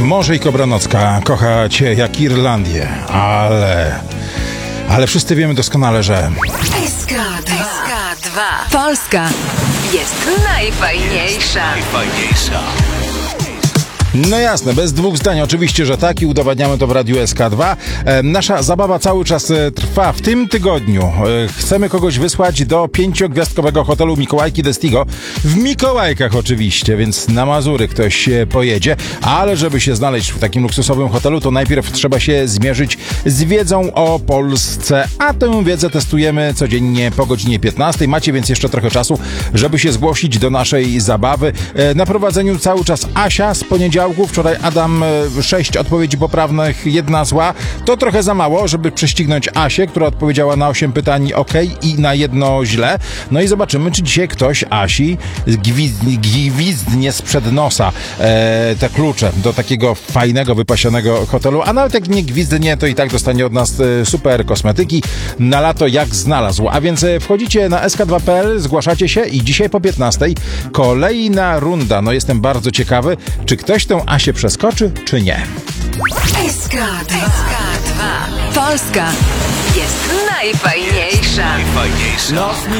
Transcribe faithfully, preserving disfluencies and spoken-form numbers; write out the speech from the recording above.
Morze i Kobranocka kocha cię jak Irlandię, ale... Ale wszyscy wiemy doskonale, że... S K dwa. Polska jest najfajniejsza. Najfajniejsza. No jasne, bez dwóch zdań, oczywiście, że tak i udowadniamy to w Radiu S K dwa. E, nasza zabawa cały czas e, trwa. W tym tygodniu e, chcemy kogoś wysłać do pięciogwiazdkowego hotelu Mikołajki Destigo. W Mikołajkach oczywiście, więc na Mazury ktoś e, pojedzie, ale żeby się znaleźć w takim luksusowym hotelu, to najpierw trzeba się zmierzyć z wiedzą o Polsce, a tę wiedzę testujemy codziennie po godzinie piętnastej. Macie więc jeszcze trochę czasu, żeby się zgłosić do naszej zabawy. E, na prowadzeniu cały czas Asia z poniedziałku. Wczoraj Adam, sześć odpowiedzi poprawnych, jedna zła. To trochę za mało, żeby prześcignąć Asię, która odpowiedziała na osiem pytań ok i na jedno źle. No i zobaczymy, czy dzisiaj ktoś Asi gwizdnie, gwizdnie sprzed nosa e, te klucze do takiego fajnego, wypasionego hotelu. A nawet jak nie gwizdnie, to i tak dostanie od nas super kosmetyki na lato jak znalazł. A więc wchodzicie na S K dwa kropka P L, zgłaszacie się i dzisiaj po piętnastej kolejna runda. No jestem bardzo ciekawy, czy ktoś tę Asię przeskoczy, czy nie. S K dwa. Polska jest najfajniejsza. Najfajniejsza.